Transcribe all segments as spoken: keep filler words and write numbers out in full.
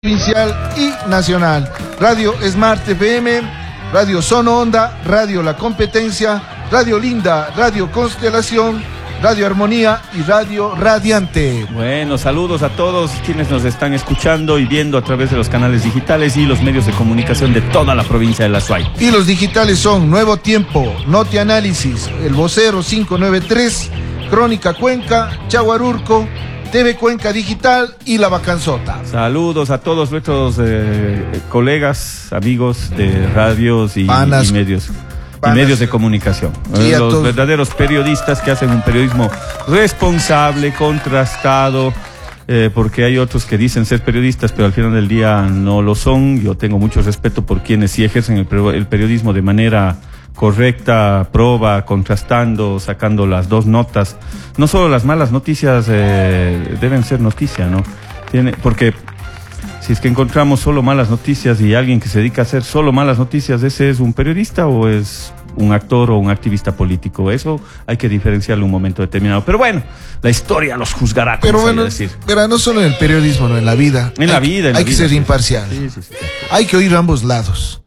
provincial y nacional. Radio Smart F M, Radio Sono Onda, Radio La Competencia, Radio Linda, Radio Constelación, Radio Armonía y Radio Radiante. Bueno, saludos a todos quienes nos están escuchando y viendo a través de los canales digitales y los medios de comunicación de toda la provincia de La Suay. Y los digitales son Nuevo Tiempo, Noti Análisis, El Vocero quinientos noventa y tres, Crónica Cuenca, Chaguarurco, T V Cuenca Digital y La Bacanzota. Saludos a todos nuestros eh, colegas, amigos de radios y, Panas, y medios. Panas, y medios de comunicación. Sí, los todos. verdaderos periodistas que hacen un periodismo responsable, contrastado, eh, porque hay otros que dicen ser periodistas, pero al final del día no lo son. Yo tengo mucho respeto por quienes sí ejercen el, el periodismo de manera correcta, proba, contrastando, sacando las dos notas. No solo las malas noticias eh, deben ser noticia, ¿no? Tiene, porque si es que encontramos solo malas noticias y alguien que se dedica a hacer solo malas noticias, ¿ese es un periodista o es un actor o un activista político? Eso hay que diferenciarlo en un momento determinado. Pero bueno, la historia los juzgará, como Pero bueno, decir. pero no solo en el periodismo, no, en la vida. En la hay, vida, en Hay la que vida, ser sí. imparcial. Sí, sí, sí. Hay que oír ambos lados.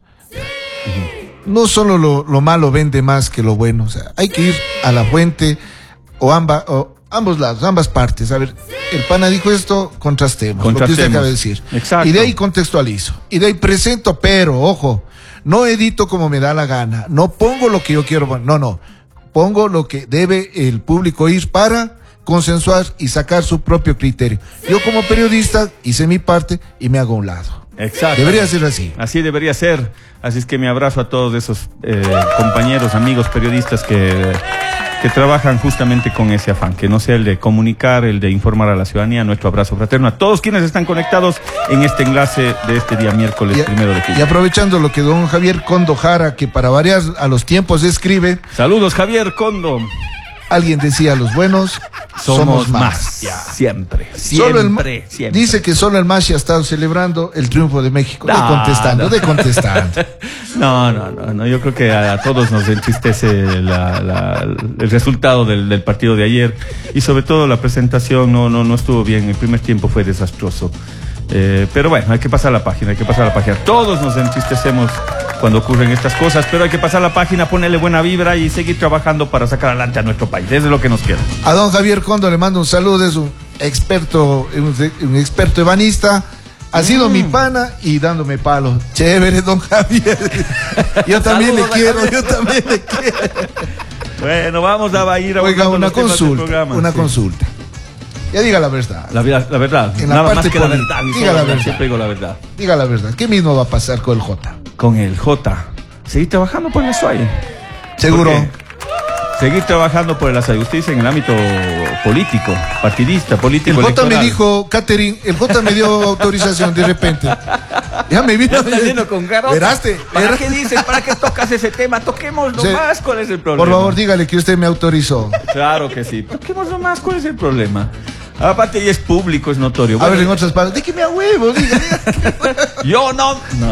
No solo lo, lo malo vende más que lo bueno. O sea, hay que ir a la fuente o, amba, o ambos lados, ambas partes. A ver, el pana dijo esto, contrastemos, Contrastemos. lo que usted acaba de decir. Exacto. Y de ahí contextualizo. Y de ahí presento, pero, ojo, no edito como me da la gana. No pongo lo que yo quiero poner. No, no. Pongo lo que debe el público ir para consensuar y sacar su propio criterio. Yo como periodista hice mi parte y me hago a un lado. Exacto. Debería ser así. Así debería ser. Así es que mi abrazo a todos esos eh, compañeros, amigos, periodistas que, que trabajan justamente con ese afán, que no sea el de comunicar, el de informar a la ciudadanía. Nuestro abrazo fraterno a todos quienes están conectados en este enlace de este día miércoles Y, primero de y julio. aprovechando lo que don Javier Condo Jara, que para variar a los tiempos escribe, Saludos, Javier Condo. alguien decía, los buenos somos, más. Ya. Siempre, Solo el, siempre, siempre. dice que solo el MASH ha estado celebrando el triunfo de México. De No, contestando, no. de contestando. No, no, no, no, yo creo que a, a todos nos entristece la, la, el resultado del, del partido de ayer y sobre todo la presentación no, no, no estuvo bien, el primer tiempo fue desastroso. Eh, pero bueno, hay que pasar la página, hay que pasar la página. Todos nos entristecemos cuando ocurren estas cosas, pero hay que pasar la página, ponerle buena vibra y seguir trabajando para sacar adelante a nuestro país. Eso es lo que nos queda. A don Javier Condo le mando un saludo, es un experto, un, un experto ebanista. Ha sido mm. mi pana y dándome palo. Chévere, don Javier. Yo también le quiero, yo también le quiero. Bueno, vamos a ir a Oiga, una consulta, una sí. consulta. Ya diga la verdad. La, la, la verdad, En la nada parte más que la política. verdad. Diga la verdad. Siempre digo la verdad. Diga la verdad. ¿Qué mismo va a pasar con el J? Con el J. Seguir trabajando por el Azuay. Seguro. Seguir trabajando por el Azuay. Usted dice en el ámbito político, partidista, político. El J electoral. me dijo, Catherine, el J me dio autorización de repente. Ya me vino. Ya está lleno con garota. Veraste. ¿Para Vera- qué dices? ¿Para qué tocas ese tema? Toquemos Sí. nomás. ¿Cuál es el problema? Por favor, dígale que usted me autorizó. Claro que sí. Toquemos nomás. ¿Cuál es el problema? Aparte ya es público, es notorio. A Bueno, ver, en otras palabras, dígame a huevo, diga, diga. Yo no. No,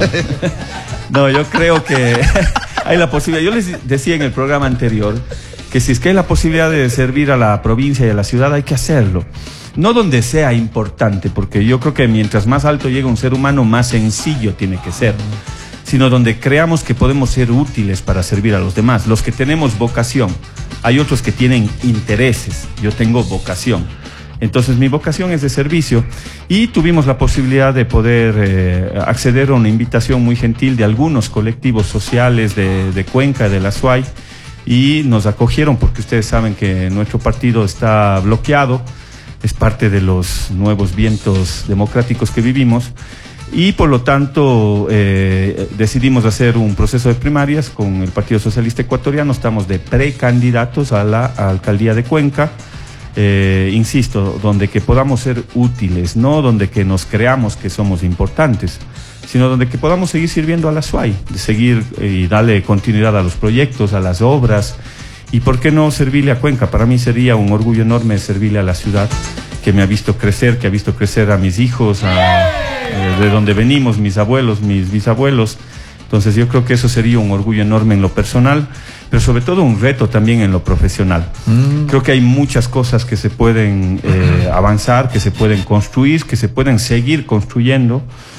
no yo creo que hay la posibilidad. Yo les decía en el programa anterior que si es que hay la posibilidad de servir a la provincia y a la ciudad, hay que hacerlo. No donde sea importante, porque yo creo que mientras más alto llega un ser humano, más sencillo tiene que ser, sino donde creamos que podemos ser útiles para servir a los demás. Los que tenemos vocación, hay otros que tienen intereses, yo tengo vocación. Entonces mi vocación es de servicio y tuvimos la posibilidad de poder eh, acceder a una invitación muy gentil de algunos colectivos sociales de, de Cuenca, de La Suay, y nos acogieron porque ustedes saben que nuestro partido está bloqueado, es parte de los nuevos vientos democráticos que vivimos y por lo tanto eh, decidimos hacer un proceso de primarias con el Partido Socialista Ecuatoriano. Estamos de precandidatos a la a alcaldía de Cuenca. Eh, insisto, donde que podamos ser útiles, no donde que nos creamos que somos importantes, sino donde que podamos seguir sirviendo a la Suay, de seguir eh, y darle continuidad a los proyectos, a las obras, y por qué no servirle a Cuenca. Para mí sería un orgullo enorme servirle a la ciudad que me ha visto crecer, que ha visto crecer a mis hijos, a, eh, de donde venimos, mis abuelos, mis bisabuelos. Entonces yo creo que eso sería un orgullo enorme en lo personal, pero sobre todo un reto también en lo profesional. Mm. Creo que hay muchas cosas que se pueden eh, avanzar, que se pueden construir, que se pueden seguir construyendo,